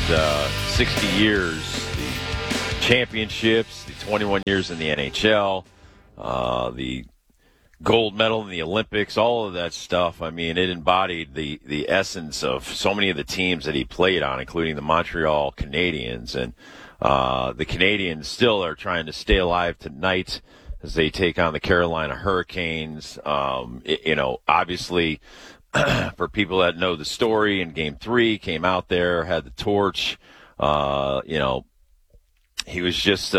60 years, the championships, the 21 years in the NHL, the gold medal in the Olympics, all of that stuff. I mean, it embodied the essence of so many of the teams that he played on, including the Montreal Canadiens. And the Canadiens still are trying to stay alive tonight as they take on the Carolina Hurricanes. Obviously, for people that know the story, in Game 3, came out there, had the torch. He was just,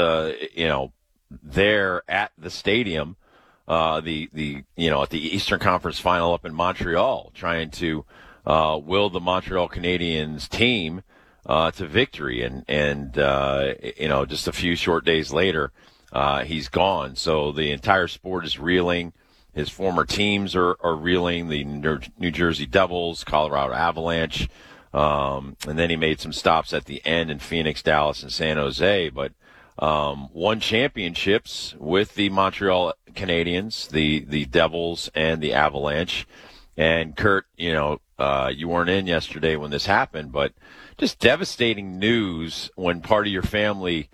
there at the stadium, at the Eastern Conference Final up in Montreal, trying to will the Montreal Canadiens team to victory. And just a few short days later, he's gone. So the entire sport is reeling. His former teams are reeling, the New Jersey Devils, Colorado Avalanche, and then he made some stops at the end in Phoenix, Dallas, and San Jose. But won championships with the Montreal Canadiens, the Devils, and the Avalanche. And Kurt, you weren't in yesterday when this happened, but just devastating news when part of your family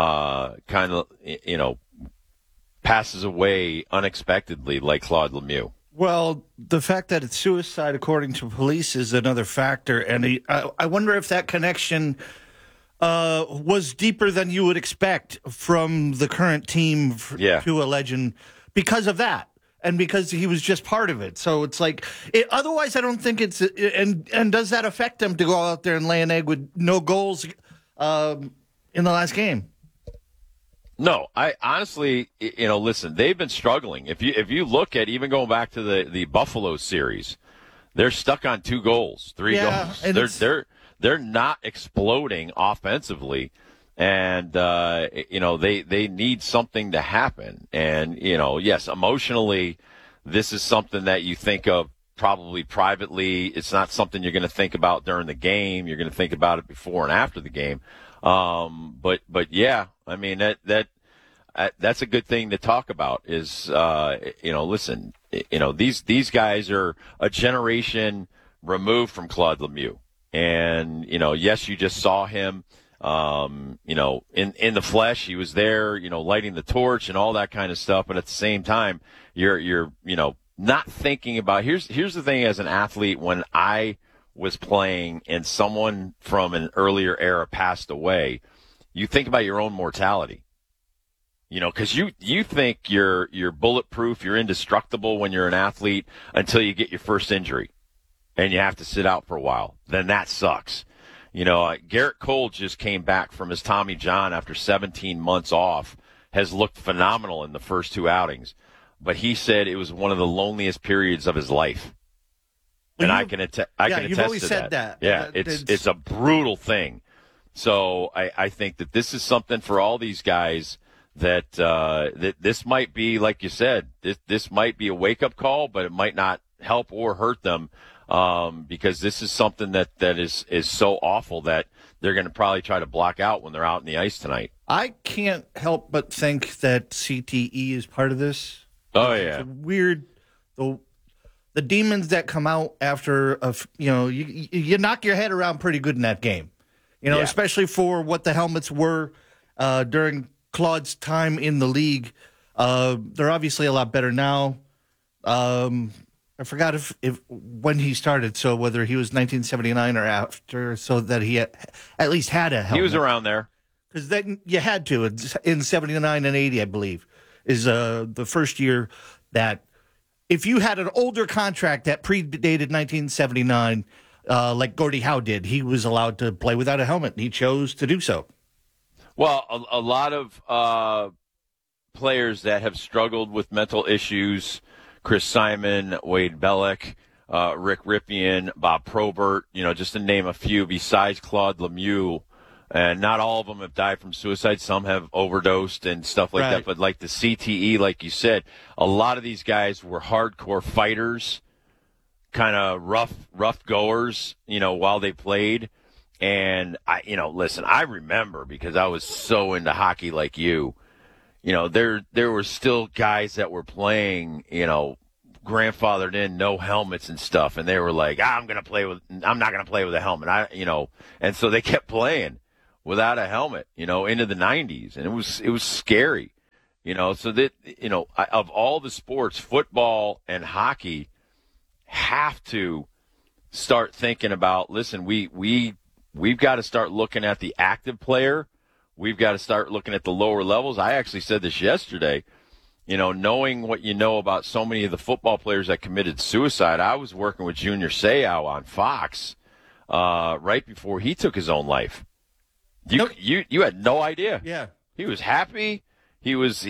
passes away unexpectedly, like Claude Lemieux. Well, the fact that it's suicide, according to police, is another factor. And I wonder if that connection was deeper than you would expect from the current team to a legend because of that. And because he was just part of it. So it's like, otherwise I don't think it's, and does that affect them to go out there and lay an egg with no goals in the last game? No, I honestly, listen, they've been struggling. If you look at even going back to the Buffalo series, they're stuck on 2 goals, 3 goals. They're not exploding offensively, and they need something to happen. And yes, emotionally, this is something that you think of probably privately. It's not something you're going to think about during the game. You're going to think about it before and after the game. But yeah, I mean, that's a good thing to talk about is, listen, these guys are a generation removed from Claude Lemieux. And, yes, you just saw him, in the flesh. He was there, lighting the torch and all that kind of stuff. But at the same time, you're not thinking about, here's the thing as an athlete, when I was playing and someone from an earlier era passed away, you think about your own mortality, because you think you're bulletproof, you're indestructible when you're an athlete until you get your first injury and you have to sit out for a while. Then that sucks. Garrett Cole just came back from his Tommy John after 17 months off, has looked phenomenal in the first 2 outings, but he said it was one of the loneliest periods of his life. And I can attest you've always to said that. Yeah, it's a brutal thing. So I think that this is something for all these guys that this might be, like you said, this might be a wake-up call, but it might not help or hurt them because this is something that is so awful that they're going to probably try to block out when they're out in the ice tonight. I can't help but think that CTE is part of this. Oh, yeah. It's weird. The demons that come out after, you knock your head around pretty good in that game. Especially for what the helmets were during Claude's time in the league. They're obviously a lot better now. I forgot if when he started, so whether he was 1979 or after, so that he at least had a helmet. He was around there. Because then you had to. In 79 and 80, I believe, is the first year that if you had an older contract that predated 1979, like Gordie Howe did, he was allowed to play without a helmet, and he chose to do so. Well, a lot of players that have struggled with mental issues, Chris Simon, Wade Bellick, Rick Ripien, Bob Probert, just to name a few, besides Claude Lemieux, and not all of them have died from suicide. Some have overdosed and stuff like that. But like the CTE, like you said, a lot of these guys were hardcore fighters, kind of rough goers, while they played. And I remember, because I was so into hockey like you, there were still guys that were playing, grandfathered in no helmets and stuff, and they were like, I'm not going to play with a helmet. And so they kept playing without a helmet, into the 90s, and it was scary, so that, of all the sports, football and hockey have to start thinking about, listen, we've got to start looking at the active player. We've got to start looking at the lower levels. I actually said this yesterday. Knowing what you know about so many of the football players that committed suicide, I was working with Junior Seau on Fox right before he took his own life. You had no idea. Yeah, he was happy. He was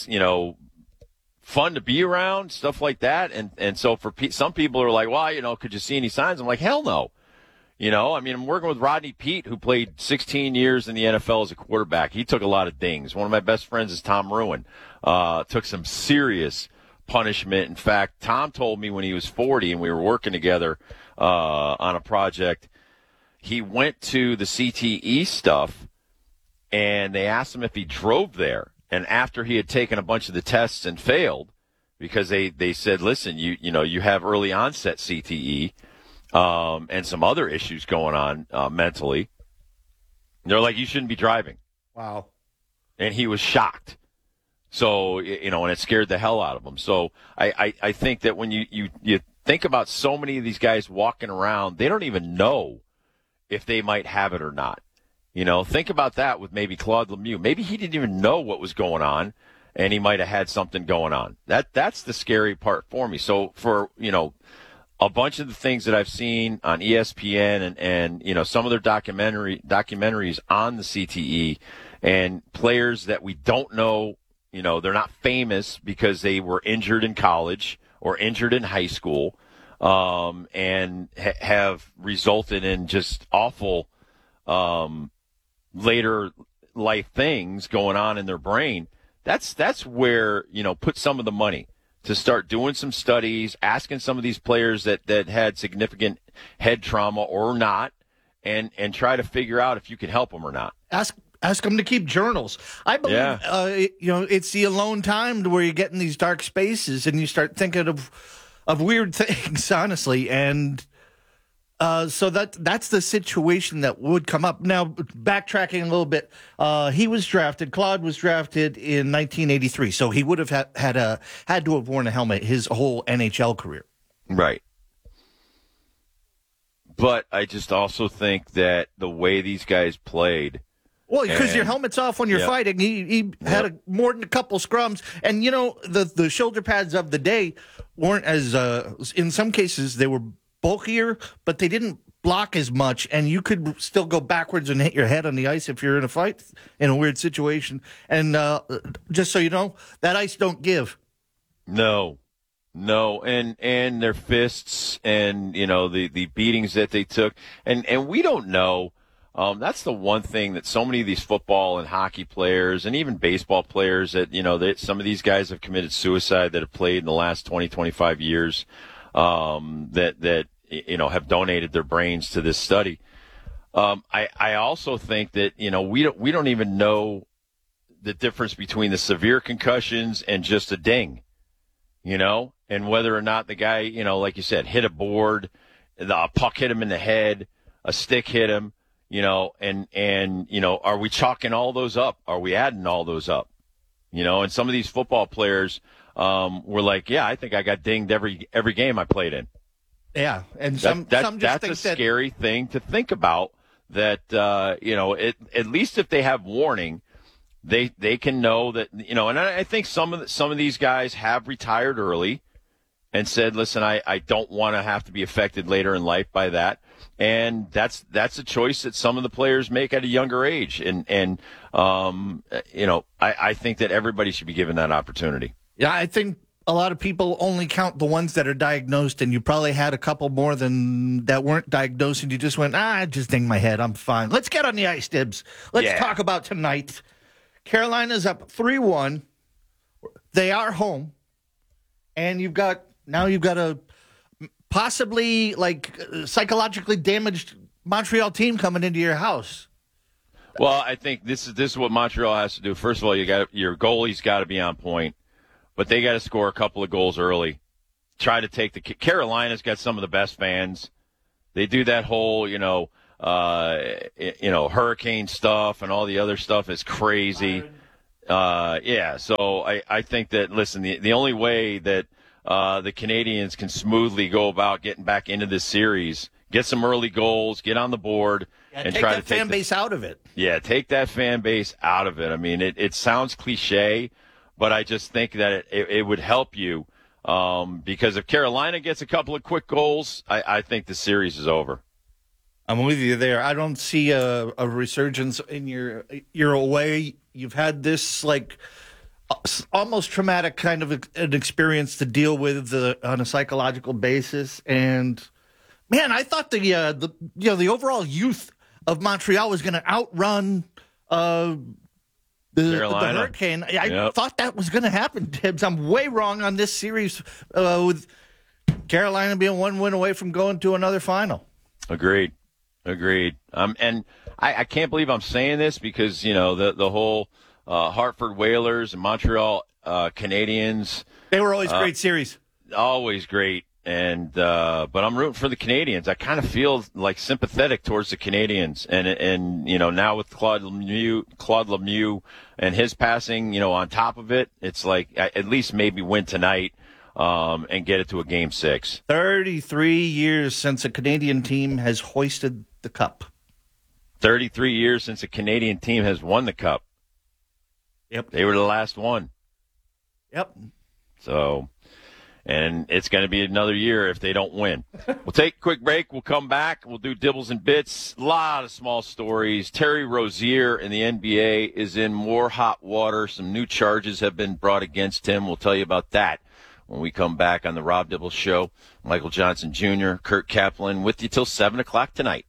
fun to be around, stuff like that. And so for some people are like, well, could you see any signs? I'm like, hell no. I'm working with Rodney Peete, who played 16 years in the NFL as a quarterback. He took a lot of dings. One of my best friends is Tom Ruin. Took some serious punishment. In fact, Tom told me when he was 40 and we were working together on a project, he went to the CTE stuff, and they asked him if he drove there. And after he had taken a bunch of the tests and failed, because they said, listen, you have early onset CTE, and some other issues going on mentally. They're like, you shouldn't be driving. Wow. And he was shocked. So, and it scared the hell out of him. So I think that when you think about so many of these guys walking around, they don't even know if they might have it or not. Think about that with maybe Claude Lemieux. Maybe he didn't even know what was going on, and he might have had something going on. That's the scary part for me. So for, a bunch of the things that I've seen on ESPN and some of their documentaries on the CTE and players that we don't know, they're not famous because they were injured in college or injured in high school, and have resulted in just awful later life things going on in their brain. That's where, put some of the money to start doing some studies, asking some of these players that had significant head trauma or not, and try to figure out if you can help them or not. Ask them to keep journals. I believe, it's the alone time where you get in these dark spaces and you start thinking of weird things, honestly. And so that's the situation that would come up. Now, backtracking a little bit, Claude was drafted in 1983, so he would have had to have worn a helmet his whole NHL career. Right. But I just also think that the way these guys played. Well, because your helmet's off when you're fighting. He had more than a couple scrums. And, the shoulder pads of the day weren't as, in some cases, they were bulkier, but they didn't block as much, and you could still go backwards and hit your head on the ice if you're in a fight in a weird situation. And just so you know, that ice don't give. No, and their fists and the beatings that they took, and we don't know. That's the one thing that so many of these football and hockey players and even baseball players that some of these guys have committed suicide that have played in the last 20, 25 years. That have donated their brains to this study. I also think that we don't even know the difference between the severe concussions and just a ding, and whether or not the guy, like you said, hit a board, the puck hit him in the head, a stick hit him, and are we chalking all those up? Are we adding all those up? And some of these football players were like, yeah, I think I got dinged every game I played in. Yeah, and some just that's think a scary thing to think about. That at least if they have warning, they can know that And I think some of these guys have retired early and said, listen, I don't want to have to be affected later in life by that. And that's a choice that some of the players make at a younger age. And I think that everybody should be given that opportunity. Yeah, I think a lot of people only count the ones that are diagnosed, and you probably had a couple more than that weren't diagnosed, and you just went, I just dinged my head, I'm fine. Let's get on the ice, Dibs. Let's talk about tonight. Carolina's up 3-1. They are home, and you've got a possibly psychologically damaged Montreal team coming into your house. Well, I think this is what Montreal has to do. First of all, your goalie's got to be on point. But they got to score a couple of goals early try to take Carolina's got some of the best fans. They do that whole, hurricane stuff and all the other stuff is crazy. So I think that, listen, the only way that the Canadians can smoothly go about getting back into this series, get some early goals, get on the board, and try to take that fan base out of it. Yeah, take that fan base out of it. I mean, it sounds cliche, but I just think that it would help you because if Carolina gets a couple of quick goals, I think the series is over. I'm with you there. I don't see a resurgence in your away. You've had this almost traumatic kind of an experience to deal with on a psychological basis. And man, I thought the overall youth of Montreal was going to outrun the Hurricane. I thought that was going to happen, Tibbs. I'm way wrong on this series with Carolina being one win away from going to another final. Agreed. And I can't believe I'm saying this because, the whole Hartford Whalers and Montreal Canadiens. They were always great series. Always great. And but I'm rooting for the Canadians. I kind of feel sympathetic towards the Canadians. And now with Claude Lemieux and his passing, on top of it, it's at least maybe win tonight. And get it to a Game 6. 33 years since a Canadian team has hoisted the cup. 33 years since a Canadian team has won the cup. Yep. They were the last one. Yep. So, and it's going to be another year if they don't win. We'll take a quick break. We'll come back. We'll do Dibbles and Bits. A lot of small stories. Terry Rozier in the NBA is in more hot water. Some new charges have been brought against him. We'll tell you about that when we come back on the Rob Dibble Show. Michael Johnson Jr., Kurt Kaplan with you till 7 o'clock tonight.